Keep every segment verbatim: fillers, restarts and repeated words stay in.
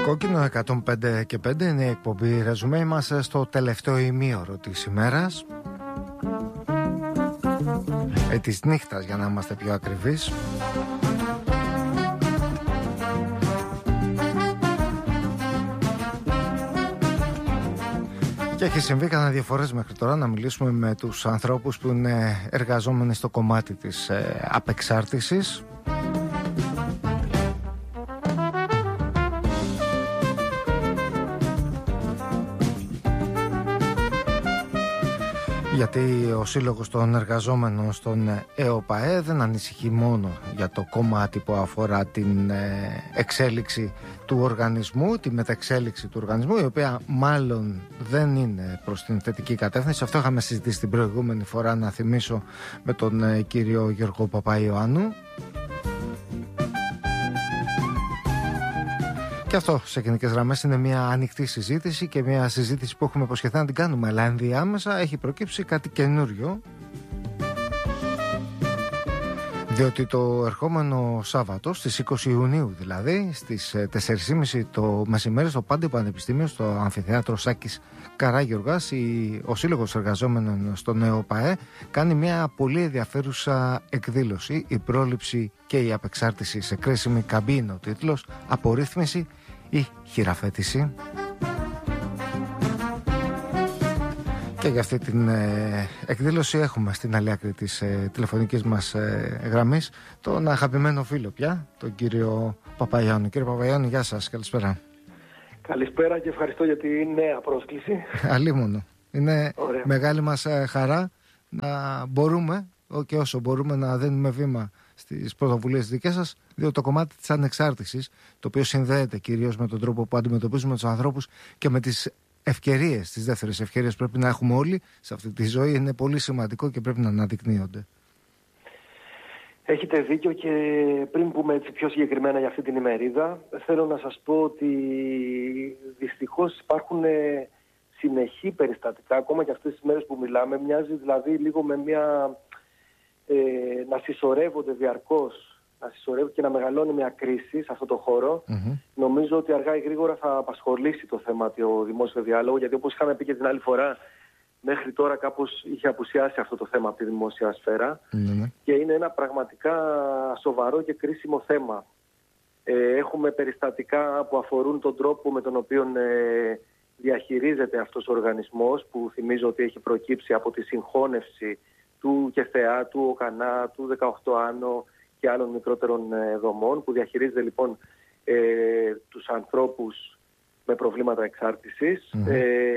Κόκκινο εκατόν πέντε και πέντε είναι η εκπομπή Ρεζουμέ. Είμαστε στο τελευταίο ημίωρο της ημέρας, ε, της νύχτας για να είμαστε πιο ακριβείς. Και έχει συμβεί κανένα δύο φορές μέχρι τώρα να μιλήσουμε με τους ανθρώπους που είναι εργαζόμενοι στο κομμάτι της ε, απεξάρτησης. Γιατί ο Σύλλογος των Εργαζόμενων στον ΕΟΠΑΕ δεν ανησυχεί μόνο για το κομμάτι που αφορά την εξέλιξη του οργανισμού, τη μεταξέλιξη του οργανισμού, η οποία μάλλον δεν είναι προς την θετική κατεύθυνση. Αυτό είχαμε συζητήσει την προηγούμενη φορά, να θυμίσω, με τον κύριο Γιώργο Παπαϊωάννου. Και αυτό σε γενικές γραμμές είναι μια ανοιχτή συζήτηση και μια συζήτηση που έχουμε υποσχεθεί να την κάνουμε, αλλά ενδιάμεσα έχει προκύψει κάτι καινούριο, διότι το ερχόμενο Σάββατο, στις είκοσι Ιουνίου δηλαδή, στις τέσσερις και μισή το μεσημέρι, στο Πάντιο Πανεπιστήμιο, στο Αμφιθέατρο Σάκης Καράγιοργας, ο Σύλλογος Εργαζόμενων στον ΕΟΠΑΕ κάνει μια πολύ ενδιαφέρουσα εκδήλωση. Η πρόληψη και η απεξάρτηση σε κρίσιμη καμπή είναι ο τίτλος, απορρίθμιση ή χειραφέτηση. Και για αυτή την ε, εκδήλωση έχουμε στην άλλη άκρη της ε, τηλεφωνικής μας ε, γραμμής τον αγαπημένο φίλο πια, τον κύριο Παπαϊωάννου. Κύριε Παπαϊωάννου, γεια σας, καλησπέρα. Καλησπέρα και ευχαριστώ για τη νέα πρόσκληση. Αλίμονο. Είναι Ωραία. Μεγάλη μας ε, χαρά να μπορούμε και όσο μπορούμε να δίνουμε βήμα στις πρωτοβουλίες δικές σας, διότι το κομμάτι της ανεξάρτησης, το οποίο συνδέεται κυρίως με τον τρόπο που αντιμετωπίζουμε τους ανθρώπους και με τις ευκαιρίες, τις δεύτερες ευκαιρίες πρέπει να έχουμε όλοι σε αυτή τη ζωή, είναι πολύ σημαντικό και πρέπει να αναδεικνύονται. Έχετε δίκιο, και πριν πούμε έτσι πιο συγκεκριμένα για αυτή την ημερίδα, θέλω να σας πω ότι δυστυχώς υπάρχουν συνεχή περιστατικά, ακόμα και αυτές τις μέρες που μιλάμε, μοιάζει δηλαδή λίγο με μια ε, να συσσωρεύονται διαρκώς, να συσσωρεύει και να μεγαλώνει μια κρίση σε αυτό το χώρο. Mm-hmm. Νομίζω ότι αργά ή γρήγορα θα απασχολήσει το θέμα το δημόσιο διάλογο, γιατί όπως είχαμε πει και την άλλη φορά, μέχρι τώρα κάπως είχε απουσιάσει αυτό το θέμα από τη δημόσια σφαίρα. Mm-hmm. Και είναι ένα πραγματικά σοβαρό και κρίσιμο θέμα. Ε, έχουμε περιστατικά που αφορούν τον τρόπο με τον οποίο ε, διαχειρίζεται αυτός ο οργανισμός, που θυμίζω ότι έχει προκύψει από τη συγχώνευση του ΚΕΘΕΑ, του ΟΚΑΝΑ, του δεκαοκτώ Άνω και άλλων μικρότερων ε, δομών, που διαχειρίζεται λοιπόν ε, τους ανθρώπους με προβλήματα εξάρτησης. Mm-hmm.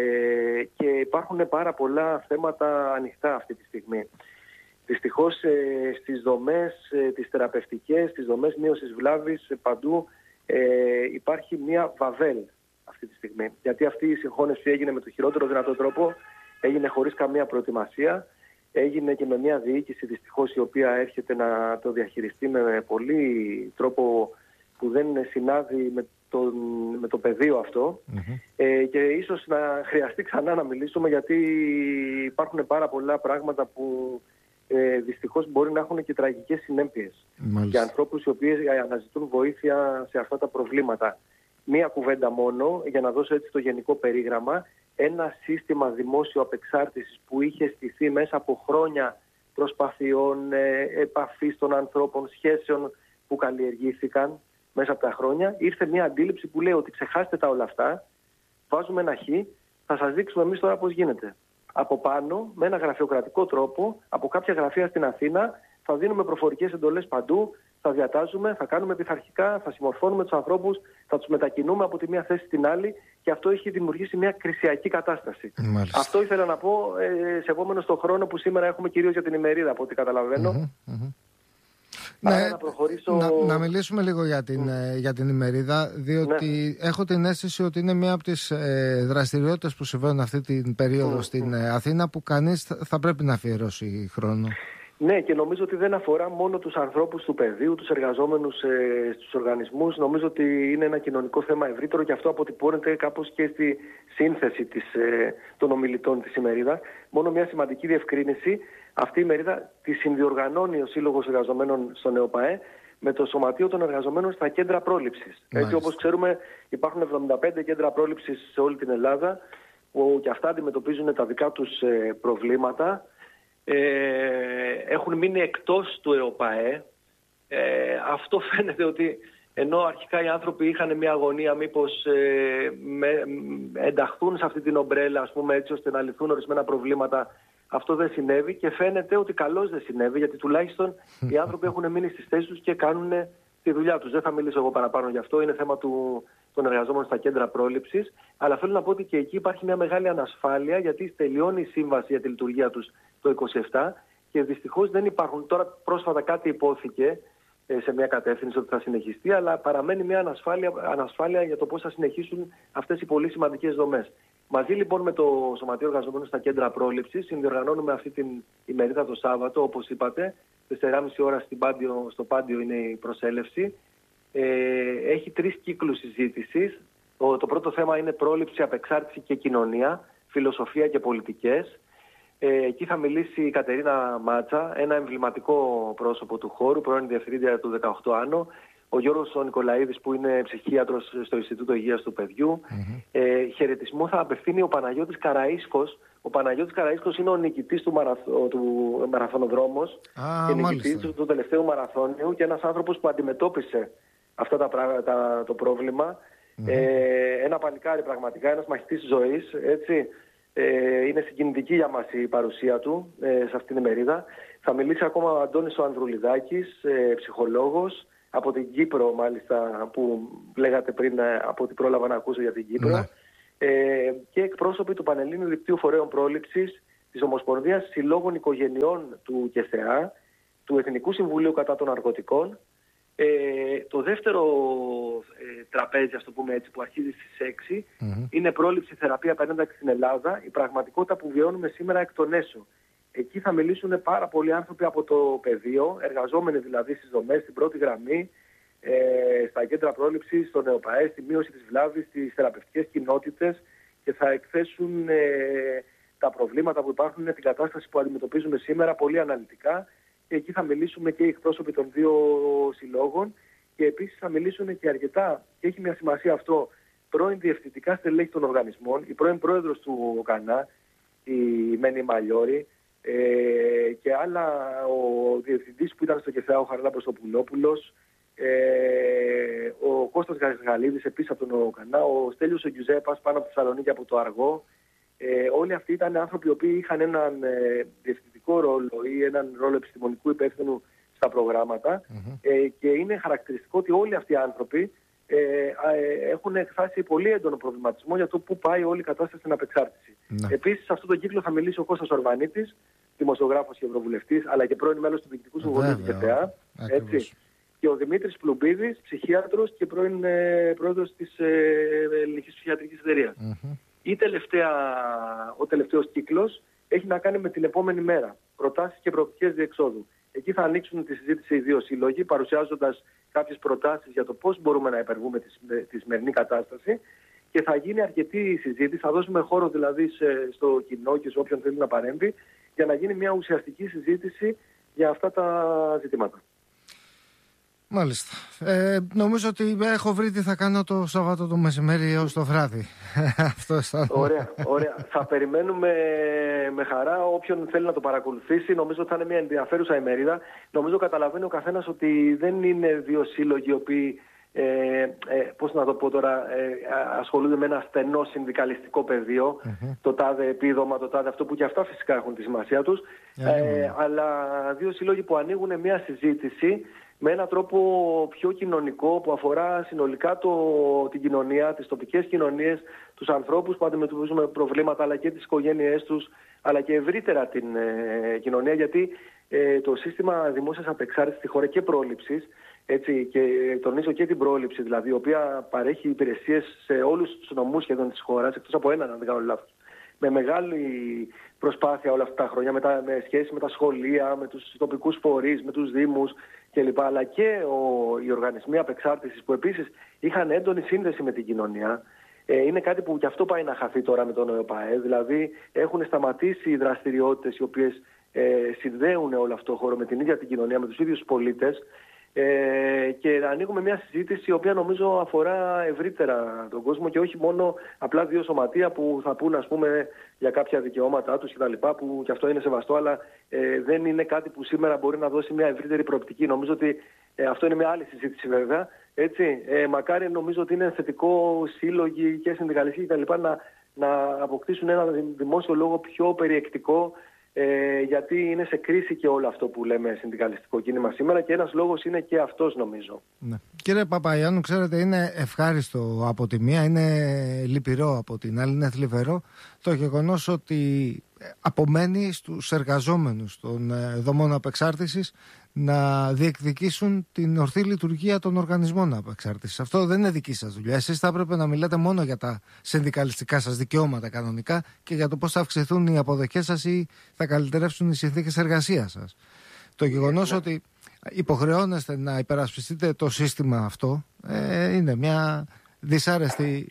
ε, και υπάρχουν πάρα πολλά θέματα ανοιχτά αυτή τη στιγμή. Δυστυχώς ε, στις δομές, ε, τις θεραπευτικές, στις δομές μείωσης βλάβης, ε, παντού ε, υπάρχει μια βαβέλ αυτή τη στιγμή. Γιατί αυτή η συγχώνευση έγινε με το χειρότερο δυνατό τρόπο, έγινε χωρίς καμία προετοιμασία. Έγινε και με μια διοίκηση δυστυχώς η οποία έρχεται να το διαχειριστεί με πολύ τρόπο που δεν συνάδει με το, με το πεδίο αυτό. Mm-hmm. Ε, και ίσως να χρειαστεί ξανά να μιλήσουμε, γιατί υπάρχουν πάρα πολλά πράγματα που ε, δυστυχώς μπορεί να έχουν και τραγικές συνέπειες για ανθρώπους οι οποίοι αναζητούν βοήθεια σε αυτά τα προβλήματα. Μία κουβέντα μόνο, για να δώσω έτσι το γενικό περίγραμμα. Ένα σύστημα δημόσιο απεξάρτησης που είχε στηθεί μέσα από χρόνια προσπαθειών, ε, επαφής των ανθρώπων, σχέσεων που καλλιεργήθηκαν μέσα από τα χρόνια, ήρθε μια αντίληψη που λέει ότι ξεχάστε τα όλα αυτά, βάζουμε ένα χ, θα σας δείξουμε εμείς τώρα πώς γίνεται. Από πάνω, με ένα γραφειοκρατικό τρόπο, από κάποια γραφεία στην Αθήνα, θα δίνουμε προφορικές εντολές παντού, θα διατάζουμε, θα κάνουμε πειθαρχικά, θα συμμορφώνουμε τους ανθρώπους, θα τους μετακινούμε από τη μία θέση στην άλλη, και αυτό έχει δημιουργήσει μια κρισιακή κατάσταση. Μάλιστα. Αυτό ήθελα να πω ε, σε επόμενο στον χρόνο που σήμερα έχουμε κυρίως για την ημερίδα, από ό,τι καταλαβαίνω. Mm-hmm, mm-hmm. Ναι, να, προχωρήσω... να, να μιλήσουμε λίγο για την, mm. για την ημερίδα, διότι ναι. έχω την αίσθηση ότι είναι μία από τις ε, δραστηριότητες που συμβαίνουν αυτή την περίοδο mm. στην ε, Αθήνα, που κανείς θα, θα πρέπει να αφιερώσει χρόνο. Ναι, και νομίζω ότι δεν αφορά μόνο τους ανθρώπους του πεδίου, τους εργαζόμενους ε, στους οργανισμούς. Νομίζω ότι είναι ένα κοινωνικό θέμα ευρύτερο, και αυτό αποτυπώνεται κάπως και στη σύνθεση της, ε, των ομιλητών της ημερίδας. Μόνο μια σημαντική διευκρίνηση. Αυτή η ημερίδα τη συνδιοργανώνει ο Σύλλογος Εργαζομένων στον ΕΟΠΑΕ με το Σωματείο των Εργαζομένων στα κέντρα πρόληψης. Έτσι, όπως ξέρουμε, υπάρχουν εβδομήντα πέντε κέντρα πρόληψης σε όλη την Ελλάδα, που και αυτά αντιμετωπίζουν τα δικά τους ε, προβλήματα. Ε, έχουν μείνει εκτός του ΕΟΠΑΕ. Ε, αυτό φαίνεται ότι ενώ αρχικά οι άνθρωποι είχαν μια αγωνία μήπως ε, με, ενταχθούν σε αυτή την ομπρέλα, ας πούμε, έτσι ώστε να λυθούν ορισμένα προβλήματα, αυτό δεν συνέβη και φαίνεται ότι καλώς δεν συνέβη, γιατί τουλάχιστον οι άνθρωποι έχουν μείνει στις θέσεις τους και κάνουν τη δουλειά τους. Δεν θα μιλήσω εγώ παραπάνω γι' αυτό, είναι θέμα του, των εργαζόμενων στα κέντρα πρόληψης, αλλά θέλω να πω ότι και εκεί υπάρχει μια μεγάλη ανασφάλεια, γιατί τελειώνει η σύμβαση για τη λειτουργία τους το είκοσι επτά και δυστυχώς δεν υπάρχουν. Τώρα πρόσφατα κάτι υπόθηκε σε μια κατεύθυνση ότι θα συνεχιστεί, αλλά παραμένει μια ανασφάλεια, ανασφάλεια για το πώς θα συνεχίσουν αυτές οι πολύ σημαντικές δομές. Μαζί λοιπόν με το Σωματείο Εργαζομένων στα κέντρα πρόληψης συνδιοργανώνουμε αυτή την ημερίδα το Σάββατο, όπως είπατε, τέσσερις και μισή ώρα στην Πάντιο, στο Πάντιο είναι η προσέλευση. Ε, έχει τρεις κύκλους συζήτησης. Το, το πρώτο θέμα είναι πρόληψη, απεξάρτηση και κοινωνία, φιλοσοφία και πολιτικές. Ε, εκεί θα μιλήσει η Κατερίνα Μάτσα, ένα εμβληματικό πρόσωπο του χώρου, πρώην διευθύντρια του δεκαοκτώ Άνω, ο Γιώργος ο Νικολαίδης που είναι ψυχίατρος στο Ινστιτούτο Υγείας του Παιδιού. Mm-hmm. Ε, χαιρετισμό θα απευθύνει ο Παναγιώτης Καραΐσκος. Ο Παναγιώτης Καραΐσκος είναι ο νικητής του, μαραθ... του μαραθωνοδρόμος ah, και νικητής του, του τελευταίου μαραθώνιου και ένας άνθρωπος που αντιμετώπισε αυτά τα πράγματα, το πρόβλημα. Mm-hmm. Ε, ένα παλικάρι πραγματικά, ένας μαχητής ζωής, έτσι. Ε, είναι συγκινητική για μας η παρουσία του ε, σε αυτήν την ημερίδα. Θα μιλήσει ακόμα ο Αντώνης ο Ανδρουλιδάκης, ε, ψυχολόγος, από την Κύπρο μάλιστα, που λέγατε πριν ε, από ό,τι πρόλαβα να ακούσω για την Κύπρο. Ναι. Ε, και εκπρόσωποι του Πανελλήνιου Δικτύου Φορέων Πρόληψης, της Ομοσπονδίας Συλλόγων Οικογενειών του ΚΕΘΕΑ, του Εθνικού Συμβουλίου κατά των Ναρκωτικών. Ε, το δεύτερο ε, τραπέζι, ας το πούμε έτσι, που αρχίζει στις έξι, mm-hmm. είναι πρόληψη, θεραπεία, επανένταξη στην Ελλάδα, η πραγματικότητα που βιώνουμε σήμερα εκ των έσω. Εκεί θα μιλήσουν πάρα πολλοί άνθρωποι από το πεδίο, εργαζόμενοι δηλαδή στις δομές, στην πρώτη γραμμή, ε, στα κέντρα πρόληψης, στον ΕΟΠΑΕ, στη μείωση της βλάβης, στις θεραπευτικές κοινότητες και θα εκθέσουν ε, τα προβλήματα που υπάρχουν, την κατάσταση που αντιμετωπίζουμε σήμερα πολύ αναλυτικά. Και εκεί θα μιλήσουμε και οι εκπρόσωποι των δύο συλλόγων και επίσης θα μιλήσουν και αρκετά, και έχει μια σημασία αυτό, πρώην διευθυντικά στελέχη των οργανισμών, η πρώην πρόεδρος του ΟΚΑΝΑ, η Μένη Μαλιόρη, ε, και άλλα, ο διευθυντής που ήταν στο ΚΕΘΕΑ, ο Χαραλάμπος ο Πουλόπουλος, ε, ο Κώστας Γαλίδης επίσης από τον ΟΚΑΝΑ, ο Στέλιος ο Γιουζέπας πάνω από τη Θεσσαλονίκη από το Αργό. Ε, όλοι αυτοί ήταν άνθρωποι οι οποίοι είχαν έναν ε, διευθυντικό ρόλο ή έναν ρόλο επιστημονικού υπεύθυνου στα προγράμματα mm-hmm. ε, και είναι χαρακτηριστικό ότι όλοι αυτοί οι άνθρωποι ε, ε, έχουν εκφράσει πολύ έντονο προβληματισμό για το πού πάει όλη η κατάσταση στην απεξάρτηση. Mm-hmm. Επίσης, σε αυτόν τον κύκλο θα μιλήσει ο Κώστας Ορβανίτης, δημοσιογράφος και ευρωβουλευτής, αλλά και πρώην μέλος του Διοικητικού Συμβουλίου του ΚΕΘΕΑ. Και ο Δημήτρης Πλουμπίδης, ψυχίατρος και πρώην ε, πρόεδρος της ε, Ελληνικής Ψυχιατρικής Εταιρείας. Mm-hmm. Η τελευταία, ο τελευταίος κύκλος έχει να κάνει με την επόμενη μέρα. Προτάσεις και προοπτικές διεξόδου. Εκεί θα ανοίξουν τη συζήτηση οι δύο σύλλογοι, παρουσιάζοντας κάποιες προτάσεις για το πώς μπορούμε να υπερβούμε τη, τη σημερινή κατάσταση και θα γίνει αρκετή συζήτηση. Θα δώσουμε χώρο δηλαδή σε, στο κοινό και σε όποιον θέλει να παρέμβει για να γίνει μια ουσιαστική συζήτηση για αυτά τα ζητήματα. Μάλιστα. Ε, νομίζω ότι έχω βρει τι θα κάνω το Σάββατο το μεσημέρι έως το βράδυ. Αυτό αισθάνομαι. Ωραία, ωραία. Θα περιμένουμε με χαρά όποιον θέλει να το παρακολουθήσει. Νομίζω ότι θα είναι μια ενδιαφέρουσα ημερίδα. Νομίζω καταλαβαίνει ο καθένας ότι δεν είναι δύο σύλλογοι οι οποίοι ε, ε, πώς να το πω τώρα, ε, ασχολούνται με ένα στενό συνδικαλιστικό πεδίο, mm-hmm. το τάδε επίδομα, το τάδε αυτό που και αυτά φυσικά έχουν τη σημασία τους, yeah, ε, yeah. αλλά δύο σύλλογοι που ανοίγουν μια συζήτηση με έναν τρόπο πιο κοινωνικό που αφορά συνολικά το, την κοινωνία, τις τοπικές κοινωνίες, τους ανθρώπους που αντιμετωπίζουν προβλήματα αλλά και τις οικογένειές τους, αλλά και ευρύτερα την ε, κοινωνία, γιατί ε, το σύστημα δημόσιας απεξάρτησης στη χώρα και πρόληψης, έτσι, και τονίζω και την πρόληψη, δηλαδή, η οποία παρέχει υπηρεσίες σε όλους τους νομούς σχεδόν της χώρας, εκτός από έναν, αν δεν κάνω λάθος, με μεγάλη προσπάθεια όλα αυτά τα χρόνια, με, τα, με σχέση με τα σχολεία, με τους τοπικούς φορείς, με τους δήμους κλπ. Αλλά και ο, οι οργανισμοί απεξάρτησης που επίσης είχαν έντονη σύνδεση με την κοινωνία. Ε, είναι κάτι που και αυτό πάει να χαθεί τώρα με τον ΕΟΠΑΕ. Δηλαδή έχουν σταματήσει οι δραστηριότητες οι οποίες ε, συνδέουν όλο αυτό το χώρο με την ίδια την κοινωνία, με τους ίδιους πολίτες. Ε, και ανοίγουμε μια συζήτηση η οποία νομίζω αφορά ευρύτερα τον κόσμο και όχι μόνο απλά δύο σωματεία που θα πούν, ας πούμε, για κάποια δικαιώματά τους κτλ. Που και αυτό είναι σεβαστό, αλλά ε, δεν είναι κάτι που σήμερα μπορεί να δώσει μια ευρύτερη προοπτική. Νομίζω ότι ε, αυτό είναι μια άλλη συζήτηση, βέβαια. Έτσι, ε, μακάρι νομίζω ότι είναι θετικό σύλλογοι και συνδικαλιστικοί κτλ. Να, να αποκτήσουν ένα δημόσιο λόγο πιο περιεκτικό. Ε, γιατί είναι σε κρίση και όλο αυτό που λέμε συνδικαλιστικό κίνημα σήμερα και ένας λόγος είναι και αυτός, νομίζω. Ναι. Κύριε Παπαϊάννου, ξέρετε, είναι ευχάριστο από τη μία, είναι λυπηρό από την άλλη, είναι θλιβερό το γεγονός ότι απομένει στους εργαζόμενους των δομών απεξάρτησης να διεκδικήσουν την ορθή λειτουργία των οργανισμών απεξάρτησης. Αυτό δεν είναι δική σας δουλειά. Εσείς θα έπρεπε να μιλάτε μόνο για τα συνδικαλιστικά σας δικαιώματα κανονικά και για το πώς θα αυξηθούν οι αποδοχές σας ή θα καλυτερεύσουν οι συνθήκες εργασίας σας. Το γεγονός yeah. ότι υποχρεώνεστε να υπερασπιστείτε το σύστημα αυτό ε, είναι μια δυσάρεστη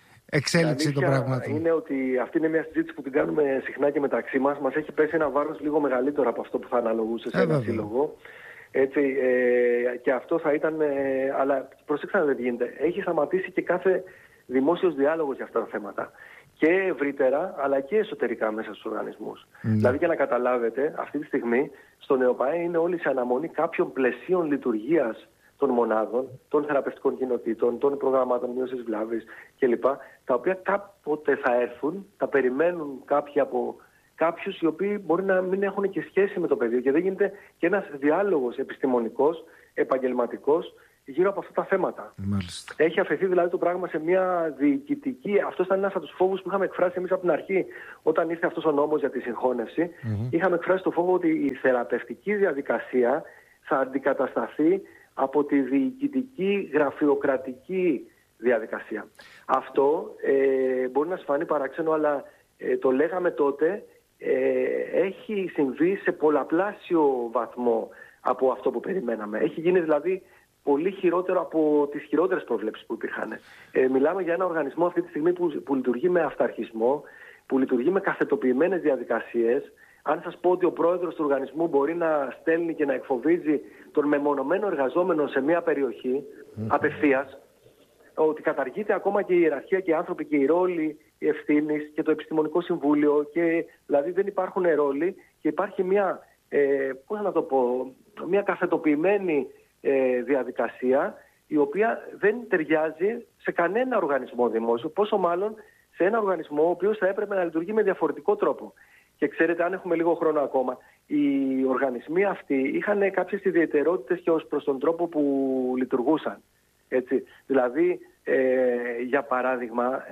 εξέλιξη των πραγμάτων. Είναι ότι αυτή είναι μια συζήτηση που την κάνουμε συχνά και μεταξύ μας. Μας έχει πέσει ένα βάρος λίγο μεγαλύτερο από αυτό που θα αναλογούσε σε ε, ένα βέβαια. σύλλογο. Έτσι, ε, και αυτό θα ήταν. Ε, αλλά προσέξτε να δεν γίνεται. Έχει σταματήσει και κάθε δημόσιος διάλογος για αυτά τα θέματα. Και ευρύτερα, αλλά και εσωτερικά μέσα στους οργανισμούς. Mm. Δηλαδή, για να καταλάβετε, αυτή τη στιγμή στον ΕΟΠΑΕ είναι όλοι σε αναμονή κάποιων πλαισίων λειτουργίας των μονάδων, των θεραπευτικών κοινοτήτων, των προγραμμάτων μείωσης βλάβης κλπ. Τα οποία κάποτε θα έρθουν, τα περιμένουν κάποιοι από κάποιους οι οποίοι μπορεί να μην έχουν και σχέση με το πεδίο και δεν γίνεται και ένας διάλογος επιστημονικός, επαγγελματικός γύρω από αυτά τα θέματα. Μάλιστα. Έχει αφαιθεί δηλαδή το πράγμα σε μια διοικητική. Αυτό ήταν ένας από τους φόβους που είχαμε εκφράσει εμείς από την αρχή, όταν ήρθε αυτός ο νόμος για τη συγχώνευση. Mm-hmm. Είχαμε εκφράσει το φόβο ότι η θεραπευτική διαδικασία θα αντικατασταθεί από τη διοικητική γραφειοκρατική διαδικασία. Αυτό ε, μπορεί να σας φανεί παράξενο, αλλά ε, το λέγαμε τότε, ε, έχει συμβεί σε πολλαπλάσιο βαθμό από αυτό που περιμέναμε. Έχει γίνει δηλαδή πολύ χειρότερο από τις χειρότερες προβλέψεις που υπήρχαν. Ε, μιλάμε για ένα οργανισμό αυτή τη στιγμή που, που λειτουργεί με αυταρχισμό, που λειτουργεί με καθετοποιημένες διαδικασίες. Αν σας πω ότι ο πρόεδρος του οργανισμού μπορεί να στέλνει και να εκφοβίζει τον μεμονωμένο εργαζόμενο σε μια περιοχή mm-hmm. απευθείας, ότι καταργείται ακόμα και η ιεραρχία και οι άνθρωποι και οι ρόλοι ευθύνης και το επιστημονικό συμβούλιο, και δηλαδή δεν υπάρχουν ρόλοι και υπάρχει μια, ε, πώς να το πω, μια καθετοποιημένη ε, διαδικασία η οποία δεν ταιριάζει σε κανένα οργανισμό δημόσιο, πόσο μάλλον σε ένα οργανισμό ο οποίος θα έπρεπε να λειτουργεί με διαφορετικό τρόπο. Και ξέρετε, αν έχουμε λίγο χρόνο ακόμα, οι οργανισμοί αυτοί είχαν κάποιες ιδιαιτερότητες και ως προς τον τρόπο που λειτουργούσαν. Έτσι. Δηλαδή, ε, για παράδειγμα,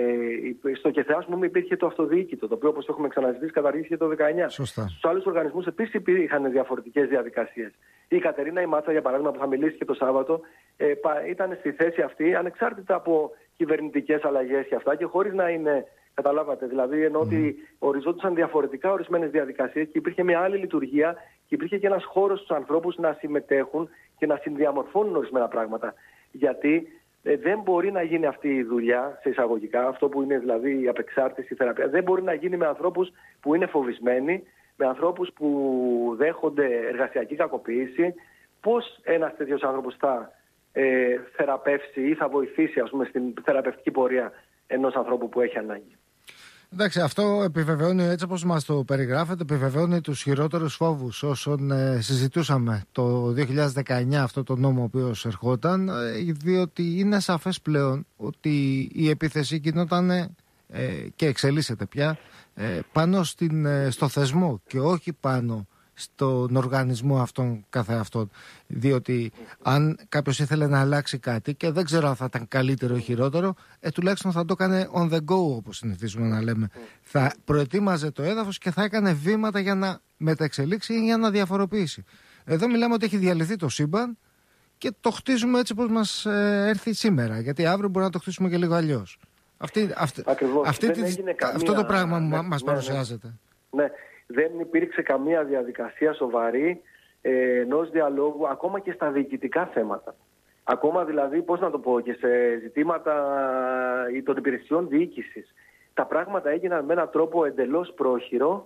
ε, στο ΚΕΘΕΑ, ας πούμε, υπήρχε το αυτοδιοίκητο, το οποίο, όπως έχουμε ξαναζητήσει, καταργήθηκε το δεκαεννιά. Σωστά. Στους άλλους οργανισμούς επίσης είχαν διαφορετικές διαδικασίες. Η Κατερίνα η Μάτσα, για παράδειγμα, που θα μιλήσει και το Σάββατο, ε, ήταν στη θέση αυτή, ανεξάρτητα από κυβερνητικές αλλαγές και αυτά, και χωρίς να είναι. Καταλάβατε, δηλαδή, ενώ ότι mm. οριζόντουσαν διαφορετικά ορισμένες διαδικασίες και υπήρχε μια άλλη λειτουργία και υπήρχε και ένας χώρος στους ανθρώπους να συμμετέχουν και να συνδιαμορφώνουν ορισμένα πράγματα. Γιατί ε, δεν μπορεί να γίνει αυτή η δουλειά, σε εισαγωγικά, αυτό που είναι δηλαδή η απεξάρτηση, η θεραπεία, δεν μπορεί να γίνει με ανθρώπους που είναι φοβισμένοι, με ανθρώπους που δέχονται εργασιακή κακοποίηση. Πώς ένας τέτοιος άνθρωπος θα ε, θεραπεύσει ή θα βοηθήσει, ας πούμε, στην θεραπευτική πορεία ενός ανθρώπου που έχει ανάγκη. Εντάξει, αυτό επιβεβαιώνει, έτσι όπως μας το περιγράφετε, επιβεβαιώνει τους χειρότερους φόβους όσων ε, συζητούσαμε το δύο χιλιάδες δεκαεννιά, αυτό το νόμο ο οποίος ερχόταν, ε, διότι είναι σαφές πλέον ότι η επίθεση γινόταν ε, και εξελίσσεται πια ε, πάνω στην, ε, στο θεσμό και όχι πάνω στον οργανισμό αυτόν καθεαυτόν. Διότι αν κάποιος ήθελε να αλλάξει κάτι και δεν ξέρω αν θα ήταν καλύτερο ή χειρότερο, ε, τουλάχιστον θα το έκανε on the go, όπως συνηθίζουμε να λέμε. Θα προετοίμαζε το έδαφος και θα έκανε βήματα για να μεταξελίξει ή για να διαφοροποιήσει. Εδώ μιλάμε ότι έχει διαλυθεί το σύμπαν και το χτίζουμε έτσι όπως μας ε, έρθει σήμερα. Γιατί αύριο μπορεί να το χτίσουμε και λίγο αλλιώς. Αυτή, αυτή, αυτή, τη, καμία... Αυτό το πράγμα ναι, μας ναι, παρουσιάζεται. Ναι. ναι. Δεν υπήρξε καμία διαδικασία σοβαρή ε, ενός διαλόγου, ακόμα και στα διοικητικά θέματα. Ακόμα δηλαδή, πώς να το πω, και σε ζητήματα ή των υπηρεσιών διοίκησης. Τα πράγματα έγιναν με έναν τρόπο εντελώς πρόχειρο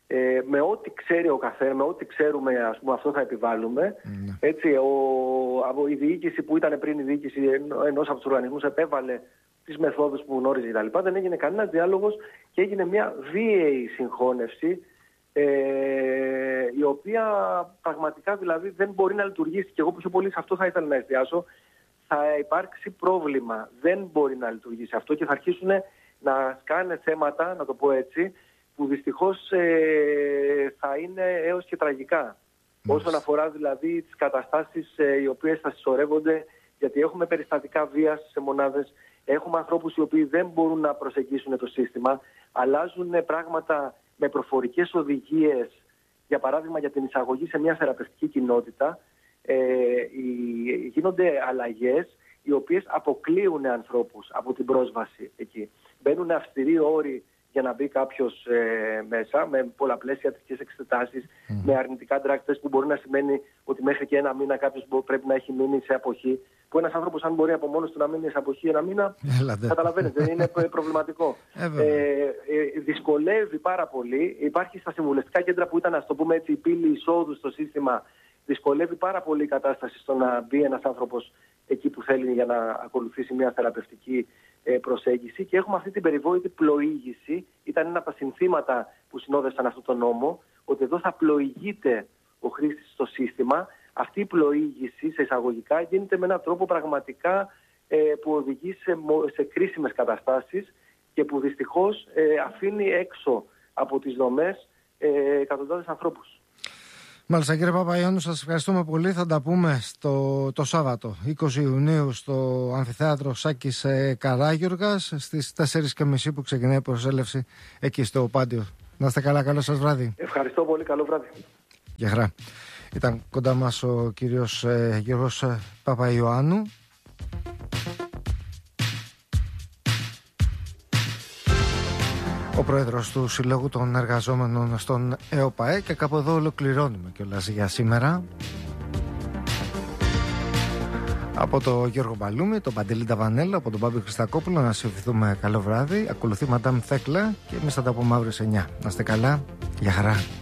Ε, με ό,τι ξέρει ο καθένα, με ό,τι ξέρουμε, ας πούμε, αυτό θα επιβάλλουμε. Mm. Έτσι, ο, από η διοίκηση που ήταν πριν η διοίκηση ενός από τους οργανισμούς επέβαλε τις μεθόδους που γνώριζε κτλ. Δεν έγινε κανένας διάλογος και έγινε μια βίαιη συγχώνευση, ε, η οποία πραγματικά δηλαδή δεν μπορεί να λειτουργήσει. Και εγώ πιο πολύ σε αυτό θα ήθελα να εστιάσω. Θα υπάρξει πρόβλημα. Δεν μπορεί να λειτουργήσει αυτό και θα αρχίσουν να σκάνε θέματα, να το πω έτσι, που δυστυχώς ε, θα είναι έως και τραγικά. Mm. Όσον αφορά δηλαδή τις καταστάσεις ε, οι οποίες θα συσσωρεύονται, γιατί έχουμε περιστατικά βίας σε μονάδες, έχουμε ανθρώπους οι οποίοι δεν μπορούν να προσεγγίσουν το σύστημα, αλλάζουν πράγματα με προφορικές οδηγίες, για παράδειγμα για την εισαγωγή σε μια θεραπευτική κοινότητα, ε, οι, γίνονται αλλαγές οι οποίες αποκλείουν ανθρώπους από την πρόσβαση εκεί. Μπαίνουν αυστηροί όροι για να μπει κάποιος ε, μέσα, με πολλαπλές ιατρικές εξετάσεις, mm. με αρνητικά drug test που μπορεί να σημαίνει ότι μέχρι και ένα μήνα κάποιος πρέπει να έχει μείνει σε αποχή. Που ένας άνθρωπος, αν μπορεί από μόνος του να μείνει σε αποχή ένα μήνα, Έλατε. καταλαβαίνετε, είναι προβληματικό. ε, ε, ε, δυσκολεύει πάρα πολύ. Υπάρχει στα συμβουλευτικά κέντρα που ήταν, ας το πούμε έτσι, η πύλη εισόδου στο σύστημα. Δυσκολεύει πάρα πολύ η κατάσταση στο να μπει ένας άνθρωπος εκεί που θέλει για να ακολουθήσει μια θεραπευτική προσέγγιση, και έχουμε αυτή την περιβόητη πλοήγηση. Ήταν ένα από τα συνθήματα που συνόδευσαν αυτό το νόμο, ότι εδώ θα πλοηγείται ο χρήστης στο σύστημα. Αυτή η πλοήγηση, σε εισαγωγικά, γίνεται με έναν τρόπο πραγματικά ε, που οδηγεί σε, σε κρίσιμες καταστάσεις και που δυστυχώς ε, αφήνει έξω από τις δομές ε, εκατοντάδες ανθρώπους. Μάλιστα, κύριε Παπαϊωάννου, σας ευχαριστούμε πολύ. Θα τα πούμε στο, το Σάββατο είκοσι Ιουνίου στο Αμφιθέατρο Σάκης ε, Καράγιοργας στις τέσσερις και μισή που ξεκινάει η προσέλευση εκεί στο Πάντιο. Να είστε καλά, καλό σας βράδυ. Ευχαριστώ πολύ, καλό βράδυ. Γεια χαρά. Ήταν κοντά μας ο κύριος ε, Γιώργος Παπαϊωάννου. Ο πρόεδρος του Συλλόγου των Εργαζόμενων στον ΕΟΠΑΕ, και κάπου εδώ ολοκληρώνουμε κιόλας για σήμερα. Από τον Γιώργο Μπαλούμη, τον Παντελή Ταβανέλα, από τον Μπάμπη Χριστακόπουλο, να σε ευχηθούμε καλό βράδυ. Ακολουθεί Μαντάμ Θέκλα και εμείς θα τα πούμε αύριο σε εννιά. Να είστε καλά, γεια χαρά.